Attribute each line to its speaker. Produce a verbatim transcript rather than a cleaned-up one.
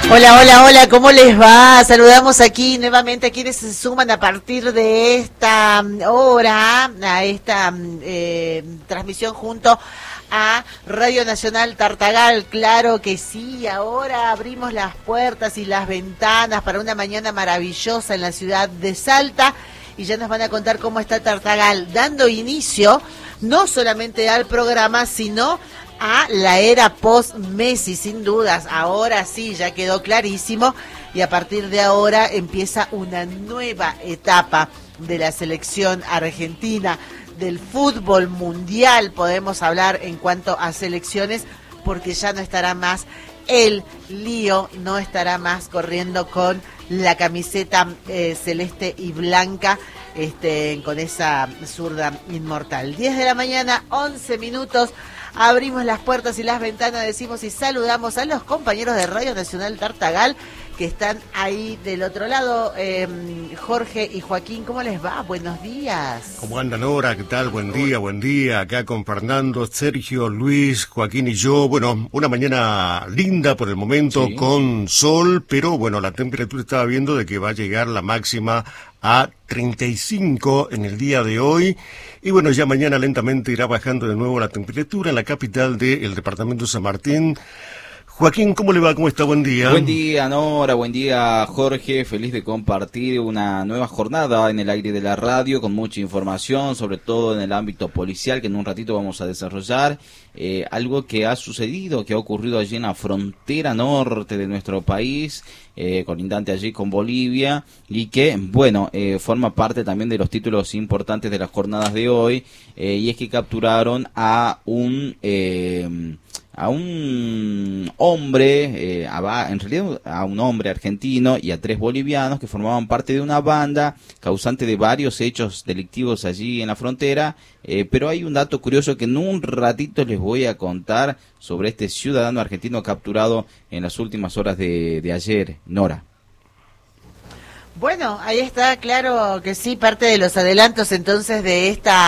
Speaker 1: Hola, hola, hola, ¿cómo les va? Saludamos aquí nuevamente a quienes se suman a partir de esta hora, a esta eh, transmisión junto a Radio Nacional Tartagal. Claro que sí, ahora abrimos las puertas y las ventanas para una mañana maravillosa en la ciudad de Salta y ya nos van a contar cómo está Tartagal, dando inicio no solamente al programa, sino a la era post-Messi, sin dudas. Ahora sí, ya quedó clarísimo y a partir de ahora empieza una nueva etapa de la selección argentina, del fútbol mundial, podemos hablar en cuanto a selecciones, porque ya no estará más el lío, no estará más corriendo con la camiseta eh, celeste y blanca, este, con esa zurda inmortal. diez de la mañana, once minutos. Abrimos las puertas y las ventanas, decimos y saludamos a los compañeros de Radio Nacional Tartagal que están ahí del otro lado. Eh, Jorge y Joaquín, ¿cómo les va? Buenos días.
Speaker 2: ¿Cómo andan, Nora? ¿Qué tal? Buen día, buen día. Acá con Fernando, Sergio, Luis, Joaquín y yo. Bueno, una mañana linda por el momento, sí, con sol, pero bueno, la temperatura estaba viendo de que va a llegar la máxima a treinta y cinco en el día de hoy. Y bueno, ya mañana lentamente irá bajando de nuevo la temperatura en la capital del departamento de San Martín. Joaquín, ¿cómo le va? ¿Cómo está? Buen día.
Speaker 3: Buen día, Nora. Buen día, Jorge. Feliz de compartir una nueva jornada en el aire de la radio con mucha información, sobre todo en el ámbito policial, que en un ratito vamos a desarrollar. Eh, algo que ha sucedido, que ha ocurrido allí en la frontera norte de nuestro país, eh, colindante allí con Bolivia, y que, bueno, eh, forma parte también de los títulos importantes de las jornadas de hoy, eh, y es que capturaron a un... Eh, a un hombre, eh, a, en realidad a un hombre argentino y a tres bolivianos que formaban parte de una banda causante de varios hechos delictivos allí en la frontera, eh, pero hay un dato curioso que en un ratito les voy a contar sobre este ciudadano argentino capturado en las últimas horas de, de ayer, Nora.
Speaker 1: Bueno, ahí está, claro que sí, parte de los adelantos entonces de esta